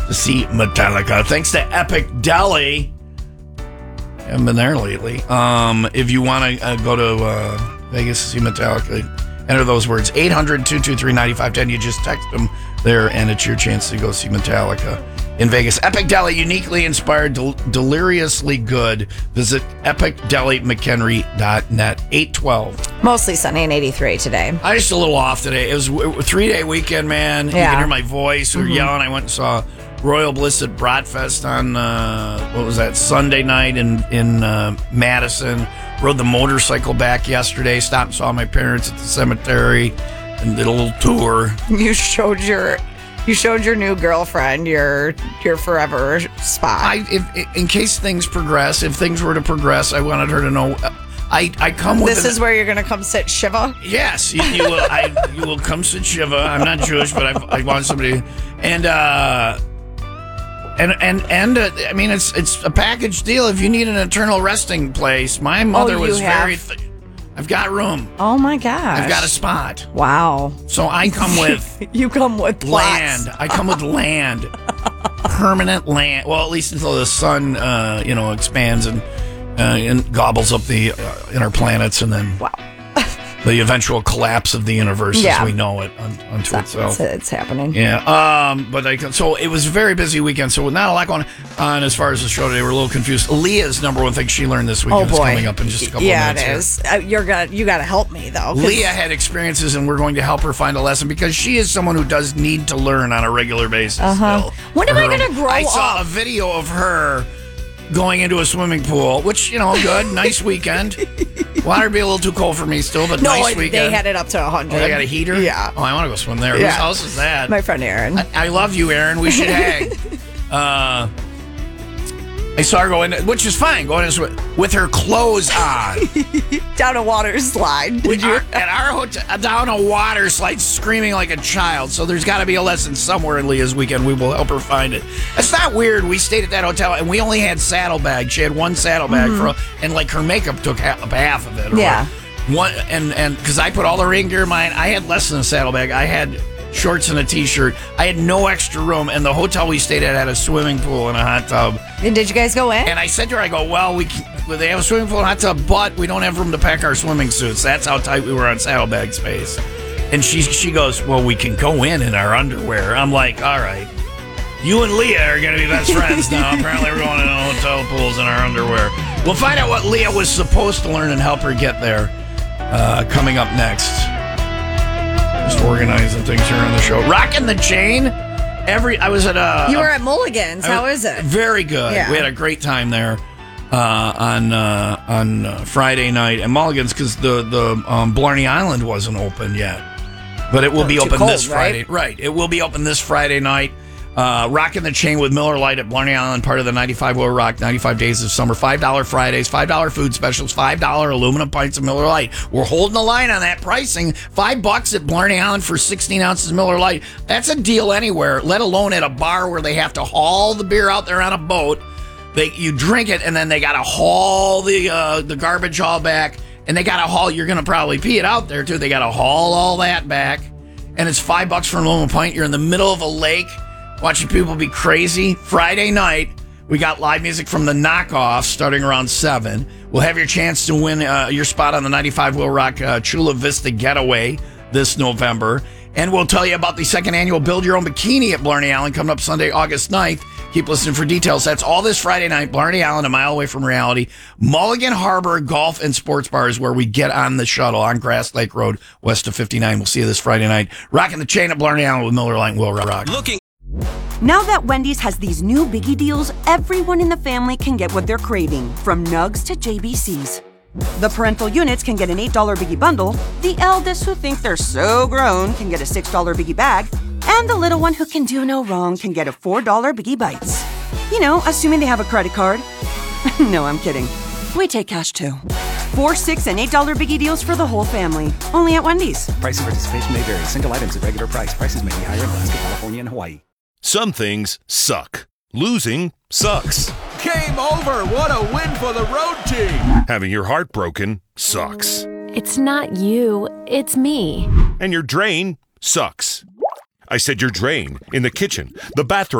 to see Metallica. Thanks to Epic Deli. Haven't been there lately. If you want to go to Vegas to see Metallica, enter those words, 800-223-9510. You just text them there, and it's your chance to go see Metallica in Vegas. Epic Deli, uniquely inspired, deliriously good. Visit epicdelimchenry.net. 812. Mostly sunny and 83 today. I just a little off today. It was a 3-day weekend, man. You can hear my voice. We were yelling. I went and saw Royal Bliss at Bratfest on, Sunday night in Madison. Rode the motorcycle back yesterday. Stopped and saw my parents at the cemetery and did a little tour. You showed your new girlfriend your forever spot. In case things progress, if things were to progress, I wanted her to know. I come with. This is where you're going to come sit Shiva? Yes, you will. You will come sit Shiva. I'm not Jewish, but I want somebody. And I mean, it's a package deal. If you need an eternal resting place, my mother was very. I've got room. Oh my gosh! I've got a spot. Wow! So I come with. You come with land. plots. I come with land, permanent land. Well, at least until the sun, expands and gobbles up the inner planets, and then the eventual collapse of the universe as we know it unto itself. It's happening. Yeah. So it was a very busy weekend. So not a lot going on as far as the show today. We're a little confused. Leah's number one thing she learned this weekend is coming up in just a couple of minutes. Yeah, it is. You got to help me though. Leah had experiences, and we're going to help her find a lesson because she is someone who does need to learn on a regular basis. Still. When am I going to grow up? I saw a video of her going into a swimming pool, which, good, nice weekend. Water be a little too cold for me still, but nice weekend. They had it up to 100. Oh, they got a heater? Yeah. Oh, I want to go swim there. Yeah. Whose house is that? My friend Aaron. I love you, Aaron. We should hang. I saw her go in, which is fine, going in with her clothes on. Down a water slide. At our hotel, down a water slide, screaming like a child. So there's got to be a lesson somewhere in Leah's weekend. We will help her find it. It's not weird. We stayed at that hotel, and we only had saddlebags. She had one saddlebag and like her makeup took half of it. Yeah. One and because I put all the rain gear in mine, I had less than a saddlebag. I had shorts and a t-shirt. I had no extra room, and the hotel we stayed at had a swimming pool and a hot tub. And did you guys go in? And I said to her, they have a swimming pool and hot tub, but we don't have room to pack our swimming suits. That's how tight we were on saddlebag space. And she goes, well, we can go in our underwear. I'm like, all right. You and Leah are going to be best friends now. Apparently we're going in hotel pools in our underwear. We'll find out what Leah was supposed to learn and help her get there coming up next. Just organizing things here on the show. Rocking the Chain. I was at You were at Mulligan's. How is it? Very good. Yeah. We had a great time there on Friday night at Mulligan's because the Blarney Island wasn't open yet. But it will be open this Friday. Right. It will be open this Friday night. Rocking the Chain with Miller Lite at Blarney Island, part of the 95 Will Rock 95 Days of Summer. $5 Fridays, $5 food specials, $5 aluminum pints of Miller Lite. We're holding the line on that pricing. $5 at Blarney Island for 16 ounces of Miller Lite. That's a deal anywhere, let alone at a bar where they have to haul the beer out there on a boat. You drink it, and then they got to haul the garbage all back, and they got to haul. You're going to probably pee it out there too. They got to haul all that back, and it's $5 for an aluminum pint. You're in the middle of a lake, watching people be crazy. Friday night, we got live music from the Knockoffs starting around 7. We'll have your chance to win your spot on the 95 Will Rock Chula Vista Getaway this November. And we'll tell you about the second annual Build Your Own Bikini at Blarney Island coming up Sunday, August 9th. Keep listening for details. That's all this Friday night. Blarney Island, a mile away from reality. Mulligan Harbor Golf and Sports Bar is where we get on the shuttle on Grass Lake Road, west of 59. We'll see you this Friday night. Rocking the Chain at Blarney Island with Miller Lite and Will Rock. Now that Wendy's has these new biggie deals, everyone in the family can get what they're craving, from nugs to JBCs. The parental units can get an $8 biggie bundle, the eldest who think they're so grown can get a $6 biggie bag, and the little one who can do no wrong can get a $4 biggie bites. You know, assuming they have a credit card. No, I'm kidding. We take cash too. $4, $6, and $8 biggie deals for the whole family. Only at Wendy's. Price and participation may vary. Single items at regular price. Prices may be higher in Alaska, California, and Hawaii. Some things suck. Losing sucks. Game over. What a win for the road team. Having your heart broken sucks. It's not you, it's me. And your drain sucks. I said your drain in the kitchen, the bathroom.